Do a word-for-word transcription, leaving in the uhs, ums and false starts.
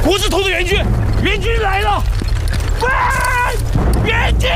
火字头的援军，援军来了！喂，援军！